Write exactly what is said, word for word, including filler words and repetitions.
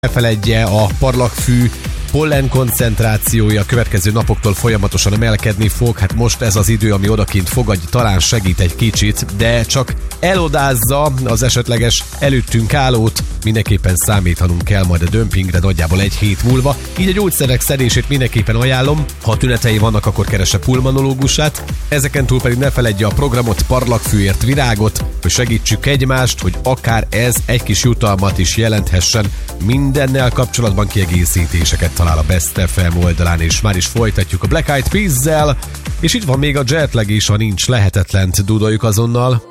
Ne feledje, a parlagfű pollen koncentrációja a következő napoktól folyamatosan emelkedni fog. Hát most ez az idő, ami odakint fogadj, talán segít egy kicsit, de csak elodázza az esetleges előttünk állót. Mindenképpen számíthanunk kell majd a dömpingre nagyjából egy hét múlva. Így a gyógyszerek szedését mindenképpen ajánlom. Ha tünetei vannak, akkor keresse pulmonológusát. Ezeken túl pedig ne feledje a programot, parlagfűért virágot, hogy segítsük egymást, hogy akár ez egy kis jutalmat is jelenthessen. Mindennel kapcsolatban kiegészítéseket talál a Best ef em oldalán, és már is folytatjuk a Black Eyed Peas-zel, és itt van még a Jetlag is, ha nincs lehetetlent, dúdoljuk azonnal.